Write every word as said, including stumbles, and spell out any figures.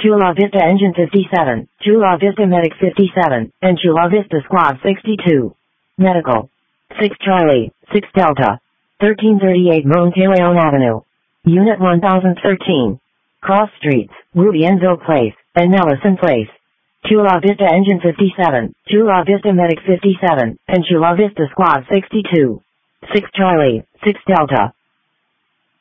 Chula Vista Engine fifty-seven, Chula Vista Medic fifty-seven, and Chula Vista Squad sixty-two. Medical. six Charlie, six Delta. thirteen thirty-eight Monteleone Avenue. Unit one thousand thirteen. Cross Streets, Rubienville Place, and Nelson Place. Chula Vista Engine fifty-seven, Chula Vista Medic fifty-seven, and Chula Vista Squad sixty-two. six Charlie, six Delta.